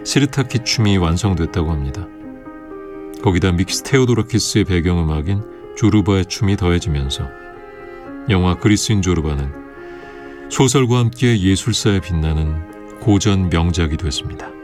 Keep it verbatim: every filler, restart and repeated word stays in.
시르타키 춤이 완성됐다고 합니다. 거기다 미키스 테오도라키스의 배경음악인 조르바의 춤이 더해지면서 영화 그리스인 조르바는 소설과 함께 예술사에 빛나는 고전 명작이 됐습니다.